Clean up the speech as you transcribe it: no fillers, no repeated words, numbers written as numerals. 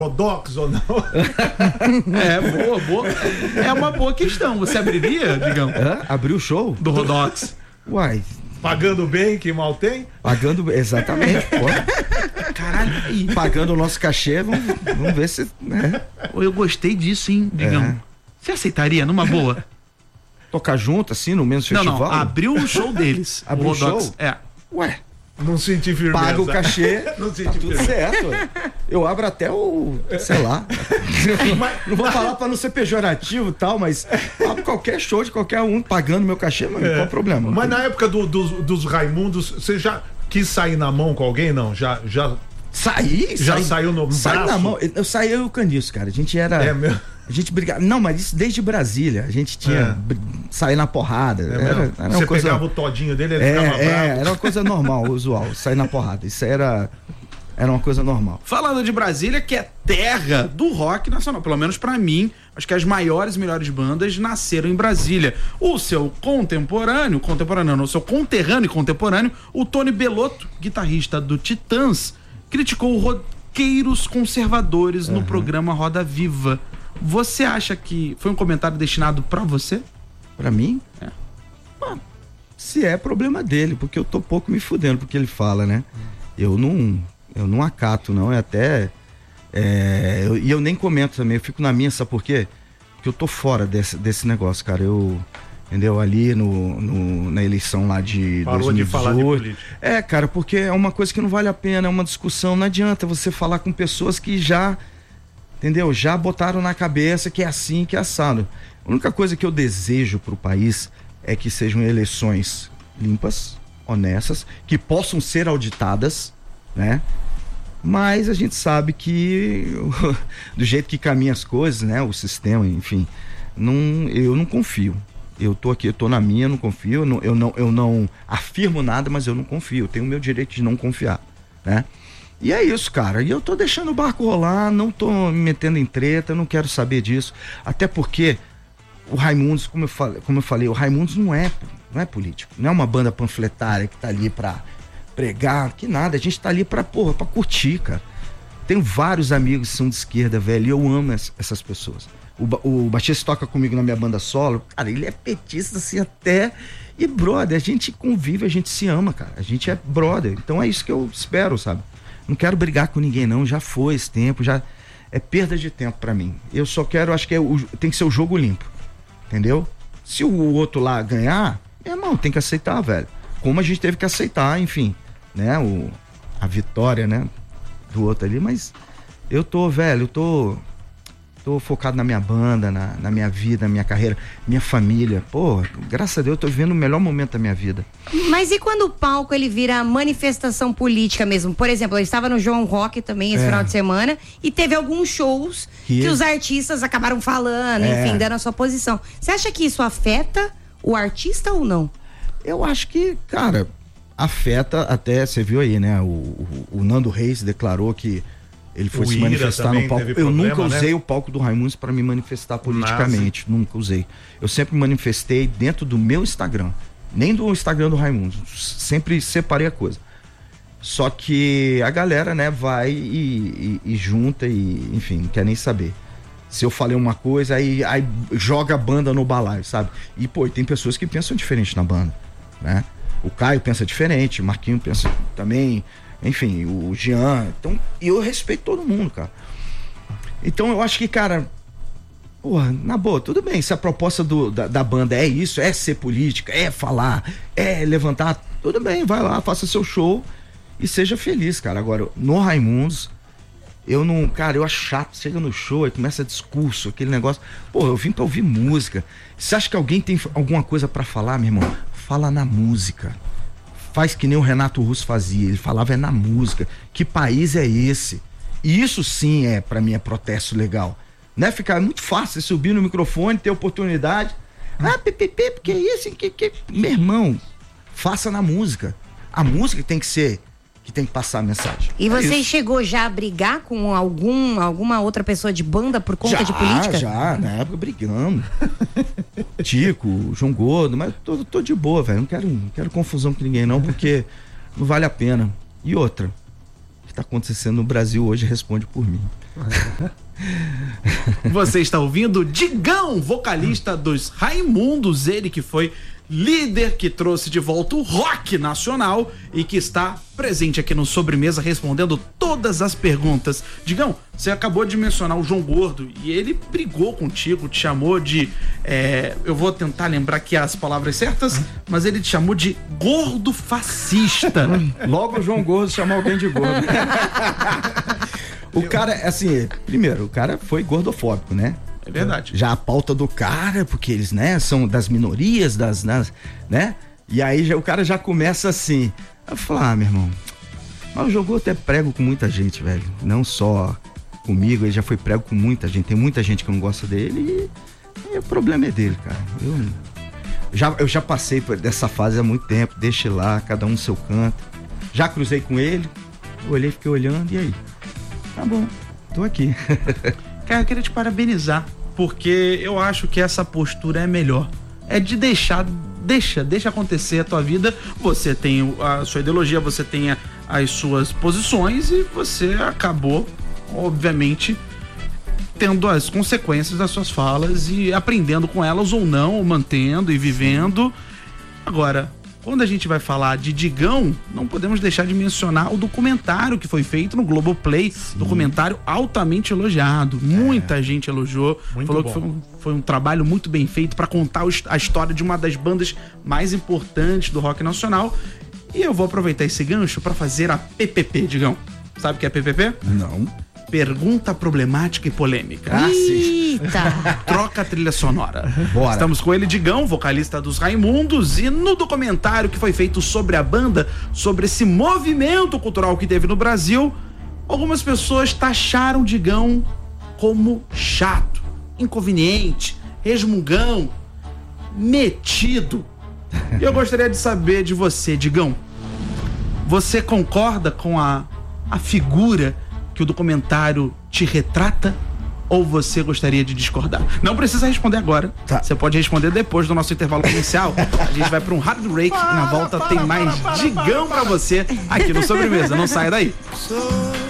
Rodox ou não? Boa. É uma boa questão. Você abriria, digamos? Abriu o show? Do Rodox. Uai. Pagando bem, que mal tem? Pagando, exatamente, pô. Caralho. Pagando o nosso cachê, vamos ver se... né? Eu gostei disso, hein, digamos. Você aceitaria, numa boa? Tocar junto, assim, no mesmo festival? Não, abriu o show deles. Abriu o show? Ué. Não senti firmeza. Paga o cachê, não senti tudo firmeza. certo. Eu abro até o, sei lá. Não vou falar pra não ser pejorativo e tal, mas abro qualquer show de qualquer um pagando meu cachê, mas qual o problema? Mas na época dos Raimundos, você já quis sair na mão com alguém? Não? Já saiu no braço? Na mão. Eu saí e o Caniço, cara. A gente era... É mesmo? A gente brigava. Não, mas isso desde Brasília. A gente tinha sair na porrada. Era Você uma coisa... pegava o todinho dele, ele ficava bravo. Era uma coisa normal, usual. Sair na porrada. Isso era uma coisa normal. Falando de Brasília, que é terra do rock nacional, pelo menos pra mim, acho que as maiores e melhores bandas nasceram em Brasília. O seu seu conterrâneo e contemporâneo, o Tony Bellotto, guitarrista do Titãs, criticou roqueiros conservadores no programa Roda Viva. Você acha que foi um comentário destinado pra você? Pra mim? Se é problema dele, porque eu tô pouco me fudendo porque ele fala, né? Eu não acato, não. E eu nem comento também, eu fico na minha, sabe por quê? Porque eu tô fora desse negócio, cara. Entendeu? Ali na eleição lá de Parou 2018. de falar de política. Cara, porque é uma coisa que não vale a pena, é uma discussão, não adianta você falar com pessoas que já, entendeu? Já botaram na cabeça que é assim, que é assado. A única coisa que eu desejo pro país é que sejam eleições limpas, honestas, que possam ser auditadas, né? Mas a gente sabe que do jeito que caminham as coisas, né? O sistema, enfim, eu não confio. Eu tô aqui, eu tô na minha, não confio, eu não afirmo nada, mas eu não confio. Eu tenho o meu direito de não confiar, né? E é isso, cara. E eu tô deixando o barco rolar, não tô me metendo em treta, não quero saber disso. Até porque o Raimundos, como eu falei, o Raimundos não é político. Não é uma banda panfletária que tá ali pra pregar, que nada. A gente tá ali pra curtir, cara. Tenho vários amigos que são de esquerda, velho, e eu amo essas pessoas. O baixista toca comigo na minha banda solo, cara, ele é petista assim até... E brother, a gente convive, a gente se ama, cara. A gente é brother. Então é isso que eu espero, sabe? Não quero brigar com ninguém, não. Já foi esse tempo, já é perda de tempo pra mim. Eu só quero, acho que tem que ser o jogo limpo, entendeu? Se o outro lá ganhar, meu irmão, tem que aceitar, velho. Como a gente teve que aceitar, enfim, né? A vitória, né? Do outro ali, mas eu tô focado na minha banda, na minha vida, na minha carreira, minha família. Pô, graças a Deus eu tô vivendo o melhor momento da minha vida. Mas e quando o palco ele vira manifestação política mesmo? Por exemplo, eu estava no João Rock também esse final de semana e teve alguns shows que os artistas acabaram falando, enfim, dando a sua posição. Você acha que isso afeta o artista ou não? Eu acho que, cara, afeta até, você viu aí, né? O Nando Reis declarou que ele foi se manifestar no palco. Eu nunca usei o palco do Raimundos para me manifestar politicamente. Nunca usei. Eu sempre me manifestei dentro do meu Instagram. Nem do Instagram do Raimundos. Sempre separei a coisa. Só que a galera, né, vai e junta e, enfim, não quer nem saber. Se eu falei uma coisa, aí joga a banda no balaio, sabe? E, pô, tem pessoas que pensam diferente na banda, né? O Caio pensa diferente, o Marquinho pensa também... Enfim, o Jean. Então, e eu respeito todo mundo, cara. Então eu acho que, cara, porra, na boa, tudo bem. Se a proposta da banda é isso, é ser política, é falar, é levantar, tudo bem, vai lá, faça seu show e seja feliz, cara. Agora, no Raimundos, eu não, cara, eu acho chato. Chega no show e começa discurso, aquele negócio. Porra, eu vim pra ouvir música. Você acha que alguém tem alguma coisa pra falar, meu irmão? Fala na música. Faz que nem o Renato Russo fazia, ele falava na música. Que país é esse? E isso sim pra mim é protesto legal. Né? Fica muito fácil subir no microfone, ter oportunidade. Porque isso, meu irmão, faça na música. A música tem que passar a mensagem. E você chegou já a brigar com alguma outra pessoa de banda por conta de política? Já, na época brigamos. Tico, João Gordo, mas tô de boa, velho. Não quero confusão com ninguém não, porque não vale a pena. E outra, está acontecendo no Brasil hoje responde por mim. Você está ouvindo Digão, vocalista dos Raimundos, ele que foi líder, que trouxe de volta o rock nacional e que está presente aqui no Sobremesa respondendo todas as perguntas. Digão, você acabou de mencionar o João Gordo e ele brigou contigo, te chamou de... eu vou tentar lembrar aqui as palavras certas, mas ele te chamou de gordo fascista. Logo o João Gordo chamou alguém de gordo. O cara, assim, primeiro, o cara foi gordofóbico, né? É verdade. Já a pauta do cara, porque eles, né, são das minorias, né? E aí o cara já começa assim. Eu falo, meu irmão, mas o João Gordo até prego com muita gente, velho. Não só comigo, ele já foi prego com muita gente. Tem muita gente que não gosta dele e o problema é dele, cara. Eu já passei dessa fase há muito tempo, deixa lá, cada um no seu canto. Já cruzei com ele, olhei, fiquei olhando, e aí? Tá bom, tô aqui. Cara, eu queria te parabenizar, porque eu acho que essa postura é melhor. É de deixa acontecer a tua vida. Você tem a sua ideologia, você tem as suas posições e você acabou, obviamente, tendo as consequências das suas falas e aprendendo com elas ou não, ou mantendo e vivendo. Agora, quando a gente vai falar de Digão, não podemos deixar de mencionar o documentário que foi feito no Globoplay. Sim. Documentário altamente elogiado. Muita gente elogiou. Falou que foi um trabalho muito bem feito para contar a história de uma das bandas mais importantes do rock nacional. E eu vou aproveitar esse gancho para fazer a PPP, Digão. Sabe o que é PPP? Não. Pergunta problemática e polêmica. Eita! Troca a trilha sonora. Bora. Estamos com ele, Digão, vocalista dos Raimundos, e no documentário que foi feito sobre a banda, sobre esse movimento cultural que teve no Brasil, algumas pessoas taxaram Digão como chato, inconveniente, resmungão, metido. E eu gostaria de saber de você, Digão, você concorda com a figura que o documentário te retrata, ou você gostaria de discordar? Não precisa responder agora. Tá. Você pode responder depois do nosso intervalo comercial. A gente vai para um hard break e na volta tem mais Digão para você aqui no Sobremesa. Não saia daí.